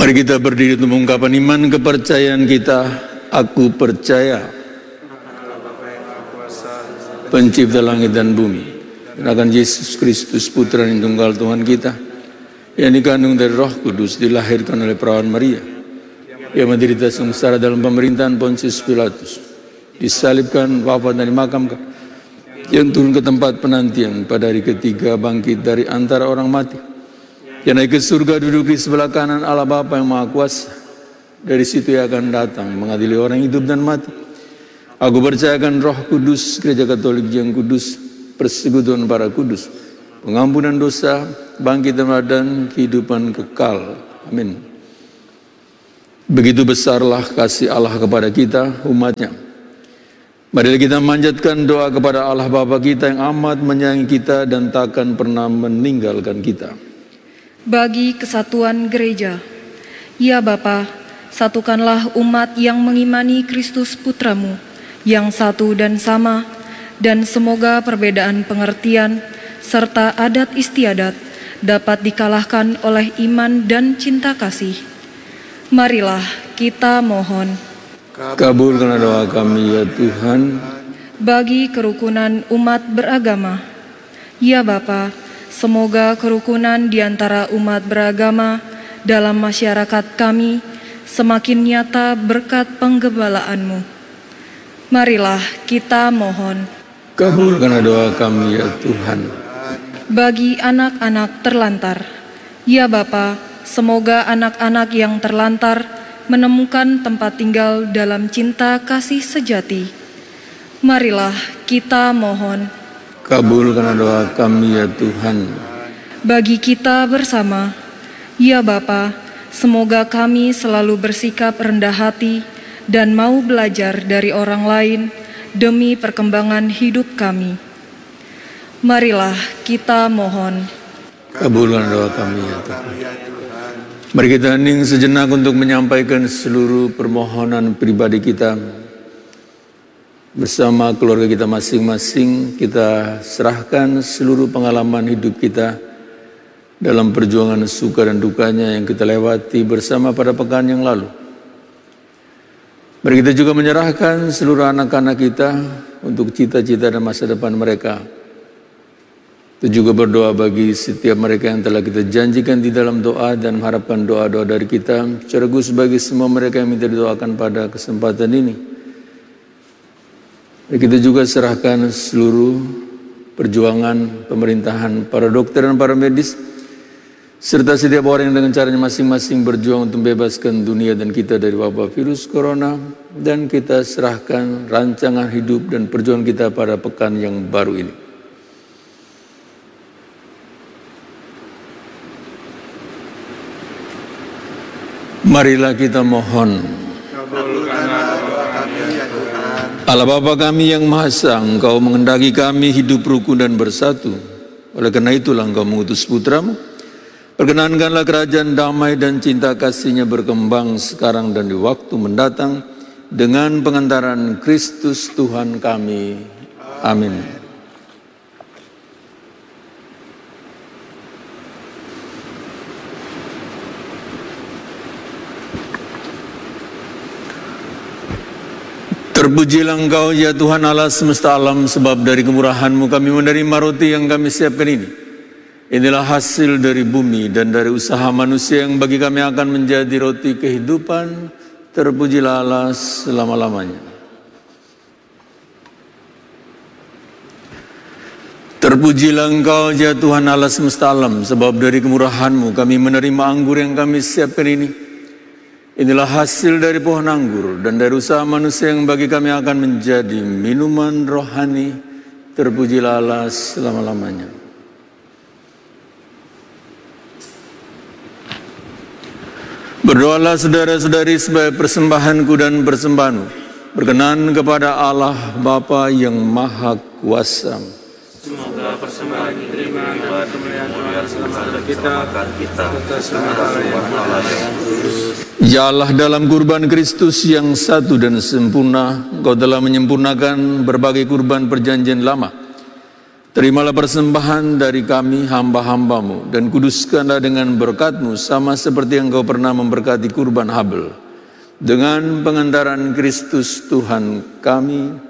Mari kita berdiri untuk mengungkapkan iman kepercayaan kita. Aku percaya Pencipta langit dan bumi, dan akan Yesus Kristus Putra yang tunggal Tuhan kita, yang dikandung dari Roh Kudus, dilahirkan oleh perawan Maria, yang menderita sengsara dalam pemerintahan Pontius Pilatus, disalibkan, wafat dan dimakamkan, yang turun ke tempat penantian, pada hari ketiga bangkit dari antara orang mati, yang naik ke surga, duduk di sebelah kanan Allah Bapa yang Maha Kuasa. Dari situ ia akan datang mengadili orang hidup dan mati. Aku percayakan Roh Kudus, Gereja Katolik yang kudus, persekutuan para kudus, pengampunan dosa, bangkit dan kehidupan kekal. Amin. Begitu besarlah kasih Allah kepada kita, umatnya. Mari kita manjatkan doa kepada Allah Bapa kita yang amat menyayangi kita dan takkan pernah meninggalkan kita. Bagi kesatuan gereja, ya Bapa, satukanlah umat yang mengimani Kristus Putramu, yang satu dan sama, dan semoga perbedaan pengertian serta adat istiadat dapat dikalahkan oleh iman dan cinta kasih. Marilah kita mohon. Kabulkanlah doa kami ya Tuhan. Bagi kerukunan umat beragama, ya Bapa, semoga kerukunan di antara umat beragama dalam masyarakat kami semakin nyata berkat penggembalaanmu. Marilah kita mohon. Kabulkanlah doa kami ya Tuhan. Bagi anak-anak terlantar, ya Bapa, semoga anak-anak yang terlantar menemukan tempat tinggal dalam cinta kasih sejati. Marilah kita mohon. Kabulkanlah doa kami ya Tuhan. Bagi kita bersama, ya Bapa, semoga kami selalu bersikap rendah hati dan mau belajar dari orang lain demi perkembangan hidup kami. Marilah kita mohon. Kabulkanlah doa kami ya Tuhan. Mari kita hening sejenak untuk menyampaikan seluruh permohonan pribadi kita. Bersama keluarga kita masing-masing, kita serahkan seluruh pengalaman hidup kita dalam perjuangan suka dan dukanya yang kita lewati bersama pada pekan yang lalu. Mari kita juga menyerahkan seluruh anak-anak kita untuk cita-cita dan masa depan mereka. Kita juga berdoa bagi setiap mereka yang telah kita janjikan di dalam doa dan mengharapkan doa-doa dari kita, secara khusus bagi semua mereka yang minta didoakan pada kesempatan ini. Kita juga serahkan seluruh perjuangan pemerintahan, para dokter dan para medis, serta setiap orang yang dengan caranya masing-masing berjuang untuk membebaskan dunia dan kita dari wabah virus corona. Dan kita serahkan rancangan hidup dan perjuangan kita pada pekan yang baru ini. Marilah kita mohon. Allah Bapa kami yang Maha Esa, Engkau menghendaki kami hidup rukun dan bersatu. Oleh karena itulah Engkau mengutus Putramu. Perkenankanlah kerajaan damai dan cinta kasih-Nya berkembang sekarang dan di waktu mendatang dengan pengantaran Kristus Tuhan kami. Amin. Terpujilah Engkau ya Tuhan Allah semesta alam, sebab dari kemurahan-Mu kami menerima roti yang kami siapkan ini. Inilah hasil dari bumi dan dari usaha manusia yang bagi kami akan menjadi roti kehidupan. Terpujilah Allah selama-lamanya. Terpujilah Engkau ya Tuhan Allah semesta alam, sebab dari kemurahan-Mu kami menerima anggur yang kami siapkan ini. Inilah hasil dari pohon anggur dan dari usaha manusia yang bagi kami akan menjadi minuman rohani. Terpujilah Allah selama-lamanya. Berdoalah saudara-saudari supaya persembahanku dan persembahanmu berkenan kepada Allah Bapa yang Maha Kuasa. Semoga persembahan diterima buat kemuliaan saudara kita atas nama Allah yang kudus. Ya Allah, dalam kurban Kristus yang satu dan sempurna, Engkau telah menyempurnakan berbagai kurban perjanjian lama. Terimalah persembahan dari kami hamba-hambamu dan kuduskanlah dengan berkat-Mu sama seperti yang Engkau pernah memberkati kurban Habel. Dengan pengantaran Kristus Tuhan kami,